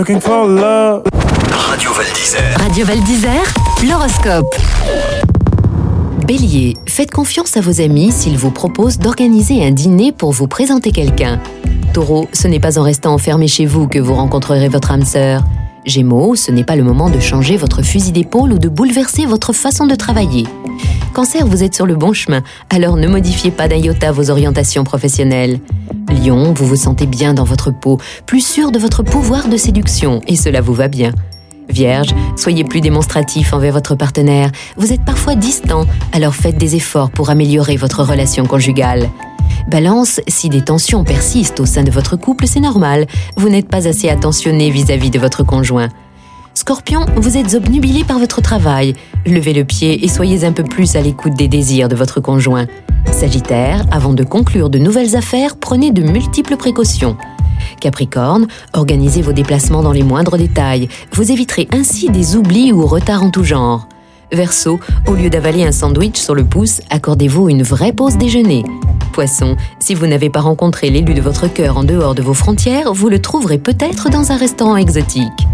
Looking for love. Radio Val d'Isère. Radio Val d'Isère, l'horoscope. Bélier, faites confiance à vos amis s'ils vous proposent d'organiser un dîner pour vous présenter quelqu'un. Taureau, ce n'est pas en restant enfermé chez vous que vous rencontrerez votre âme sœur. Gémeaux, ce n'est pas le moment de changer votre fusil d'épaule ou de bouleverser votre façon de travailler. Cancer, vous êtes sur le bon chemin, alors ne modifiez pas d'un iota vos orientations professionnelles. Lion, vous vous sentez bien dans votre peau, plus sûr de votre pouvoir de séduction, et cela vous va bien. Vierge, soyez plus démonstratif envers votre partenaire. Vous êtes parfois distant, alors faites des efforts pour améliorer votre relation conjugale. Balance, si des tensions persistent au sein de votre couple, c'est normal. Vous n'êtes pas assez attentionné vis-à-vis de votre conjoint. Scorpion, vous êtes obnubilé par votre travail. Levez le pied et soyez un peu plus à l'écoute des désirs de votre conjoint. Sagittaire, avant de conclure de nouvelles affaires, prenez de multiples précautions. Capricorne, organisez vos déplacements dans les moindres détails. Vous éviterez ainsi des oublis ou retards en tout genre. Verseau, au lieu d'avaler un sandwich sur le pouce, accordez-vous une vraie pause déjeuner. Poisson, si vous n'avez pas rencontré l'élu de votre cœur en dehors de vos frontières, vous le trouverez peut-être dans un restaurant exotique.